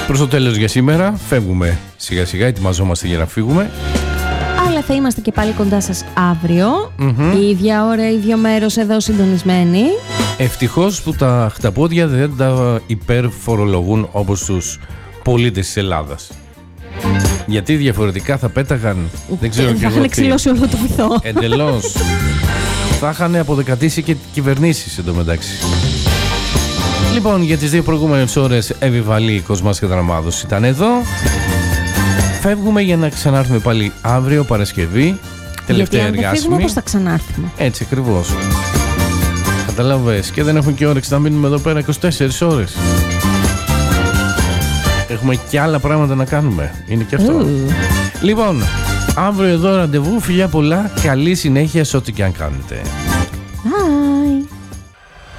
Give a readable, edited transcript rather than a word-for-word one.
Προς το τέλος για σήμερα. Φεύγουμε σιγά σιγά, ετοιμαζόμαστε για να φύγουμε. Αλλά θα είμαστε και πάλι κοντά σας αύριο. Η ίδια ώρα, ίδιο μέρος, εδώ συντονισμένοι. Ευτυχώς που τα χταπόδια δεν τα υπερφορολογούν όπως τους πολίτες της Ελλάδας. Γιατί διαφορετικά θα πέταγαν. Δεν ξέρω και θα είχαν εξηλώσει όλο το βυθό. Εντελώς. Θα είχαν αποδεκατήσει και κυβερνήσεις εντωμεταξύ. Λοιπόν, για τις δύο προηγούμενες ώρες Εβιβαλή, Κοσμάς και Δραμάδος ήταν εδώ. Φεύγουμε για να ξανάρθουμε πάλι αύριο Παρασκευή. Τελευταία γιατί εργάσιμη. Αν φύγουμε, πώς θα ξανάρθουμε. Έτσι ακριβώς. Καταλαβες. Και δεν έχουμε και όρεξη να μείνουμε εδώ πέρα 24 ώρες. Έχουμε και άλλα πράγματα να κάνουμε. Είναι και αυτό. Λοιπόν, αύριο εδώ ραντεβού. Φιλιά πολλά. Καλή συνέχεια σε ό,τι και αν κάνετε.